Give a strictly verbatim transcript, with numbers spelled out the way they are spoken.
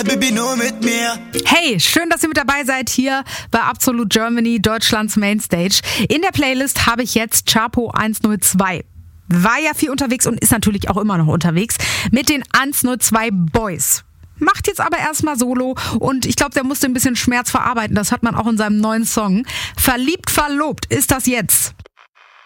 Habibi nur mit mir. Hey, schön, dass ihr mit dabei seid hier bei Absolute Germany, Deutschlands Mainstage. In der Playlist habe ich jetzt Chapo hundertzwei. War ja viel unterwegs und ist natürlich auch immer noch unterwegs mit den hundertzwei Boys. Macht jetzt aber erstmal Solo und ich glaube, der musste ein bisschen Schmerz verarbeiten. Das hat man auch in seinem neuen Song. Verliebt, verlobt ist das jetzt.